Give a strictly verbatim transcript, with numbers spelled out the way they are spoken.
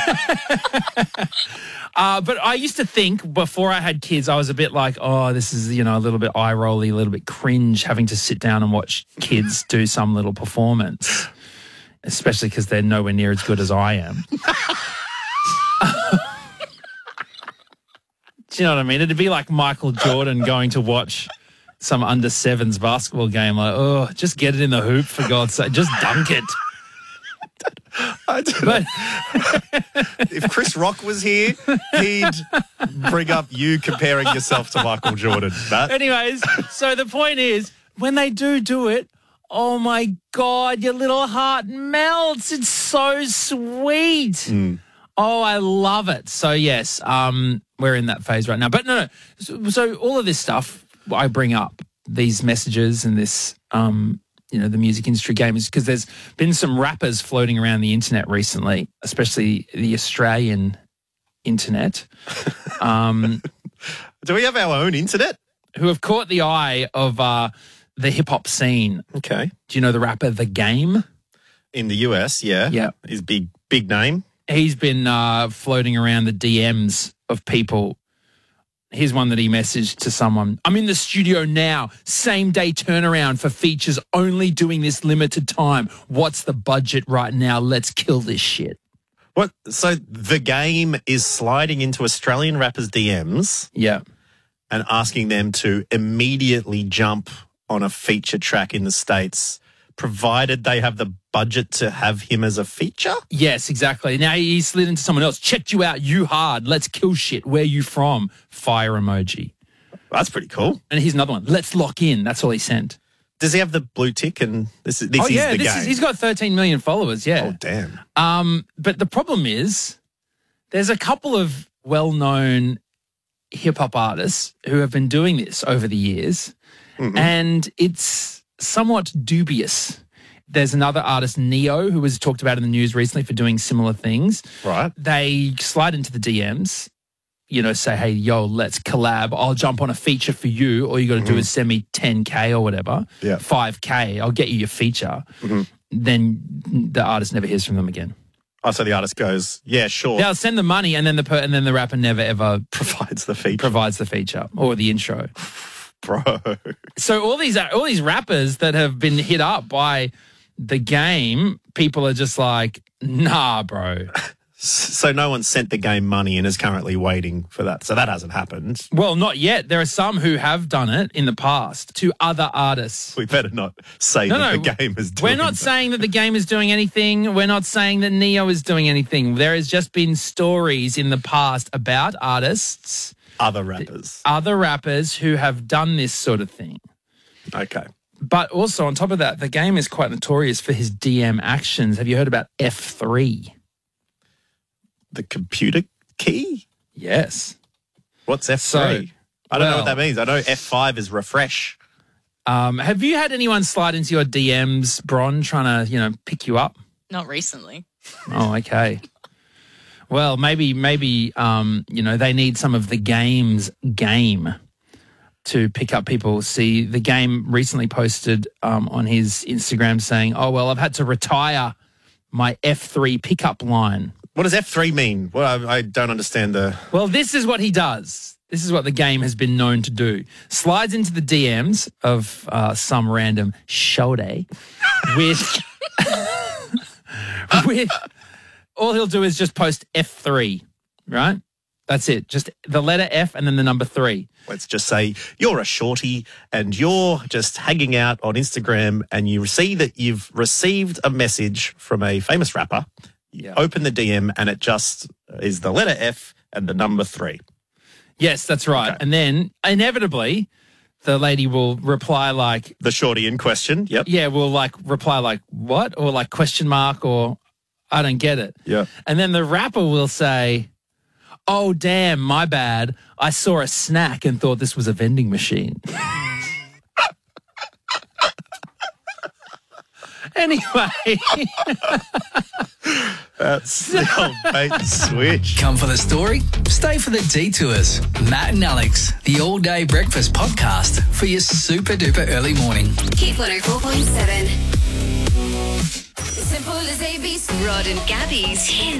uh, but I used to think before I had kids, I was a bit like, oh, this is, you know, a little bit eye-rolly, a little bit cringe having to sit down and watch kids do some little performance, especially because they're nowhere near as good as I am. Do you know what I mean? It'd be like Michael Jordan going to watch some under sevens basketball game. Like, oh, just get it in the hoop for God's sake. Just dunk it. I don't But know. If Chris Rock was here, he'd bring up you comparing yourself to Michael Jordan. Matt? anyways, so the point is, when they do do it, oh my God, your little heart melts. It's so sweet. Mm. Oh, I love it. So yes, um, we're in that phase right now. But no, no. So, so all of this stuff I bring up, these messages and this, um, you know, the music industry game is because there's been some rappers floating around the internet recently, especially the Australian internet, um, Do we have our own internet? who have caught the eye of uh, the hip hop scene. Okay. Do you know the rapper The Game? In the U S, yeah. Yeah. His big, big name. He's been uh, floating around the D Ms of people. Here's one that he messaged to someone. I'm in the studio now. Same day turnaround for features, only doing this limited time. What's the budget right now? Let's kill this shit. What? So The Game is sliding into Australian rappers' D Ms Yeah. and asking them to immediately jump on a feature track in the States, provided they have the budget to have him as a feature? Yes, exactly. Now he slid into someone else. Checked you out. You hard. Let's kill shit. Where you from? Fire emoji. That's pretty cool. And here's another one. Let's lock in. That's all he sent. Does he have the blue tick? And this is this oh, is yeah. the This game. is, he's got thirteen million followers. Yeah. Oh, damn. Um, but the problem is there's a couple of well-known hip-hop artists who have been doing this over the years, Mhm. and it's somewhat dubious. There's another artist, Neo, who was talked about in the news recently for doing similar things. Right. They slide into the D Ms, you know, say, hey, yo, let's collab. I'll jump on a feature for you. All you got to do is send me ten K or whatever, Yeah. five K. I'll get you your feature. Mhm. Then the artist never hears from them again. Oh, so the artist goes, yeah, sure. They'll send the money, and then the per- and then the rapper never ever Provides the feature. provides the feature or the intro. Bro. So all these all these rappers that have been hit up by The Game, people are just like, nah, bro. So no one sent The Game money and is currently waiting for that. So that hasn't happened. Well, not yet. There are some who have done it in the past to other artists. We better not say No, that no, The Game is doing We're not that. saying that The Game is doing anything. We're not saying that Neo is doing anything. There has just been stories in the past about artists, Other rappers. other rappers who have done this sort of thing. Okay. But also, on top of that, The Game is quite notorious for his D M actions. Have you heard about F three? The computer key? Yes. What's F three? So, I don't know well- what that means. I know F five is refresh. Um, have you had anyone slide into your D Ms, Bron, trying to, you know, pick you up? Not recently. Oh, okay. Well, maybe, maybe, um, you know, they need some of The Game's game to pick up people. See, The Game recently posted um, on his Instagram saying, oh, well, I've had to retire my F three pickup line. What does F three mean? Well, I, I don't understand the... Well, this is what he does. This is what The Game has been known to do. Slides into the D Ms of uh, some random shorty with... with... All he'll do is just post F three, right? That's it. Just the letter F and then the number three. Let's just say you're a shorty and you're just hanging out on Instagram and you see that you've received a message from a famous rapper. You Yeah. open the D M and it just is the letter F and the number three. Yes, that's right. Okay. And then inevitably the lady will reply like, The shorty in question. Yep. yeah, will like reply like, what? Or like question mark or I don't get it. Yeah. And then the rapper will say, oh, damn, my bad. I saw a snack and thought this was a vending machine. Anyway. That's the old bait and switch. Come for the story? Stay for the detours. Matt and Alex, the all day breakfast podcast for your super duper early morning. Hit one oh four point seven. Simple as A B C. Rod and Gabby's Hit